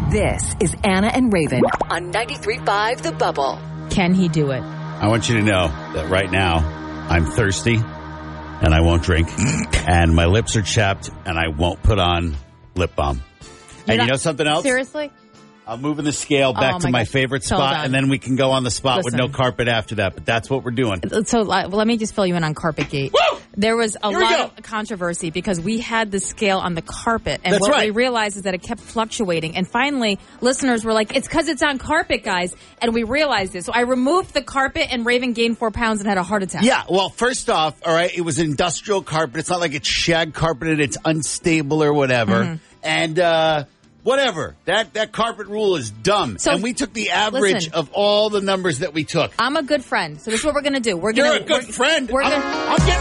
This is Anna and Raven on 93.5 The Bubble. Can he do it? I want you to know that right now I'm thirsty and I won't drink and my lips are chapped and I won't put on lip balm. And you know something else? Seriously? I'm moving the scale back to my favorite spot, and then we can go on the spot with no carpet after that. But that's what we're doing. So let me just fill you in on Carpetgate. Woo! There was a lot of controversy because we had the scale on the carpet. And what we realized is that it kept fluctuating. And finally, listeners were like, it's because it's on carpet, guys. And we realized it. So I removed the carpet, and Raven gained 4 pounds and had a heart attack. Yeah, well, first off, all right, it was industrial carpet. It's not like it's shag carpeted. It's unstable or whatever. Mm-hmm. And, whatever. That carpet rule is dumb. So, and we took the average of all the numbers that we took. I'm a good friend. So this is what we're going to do. You're a good friend. I'm getting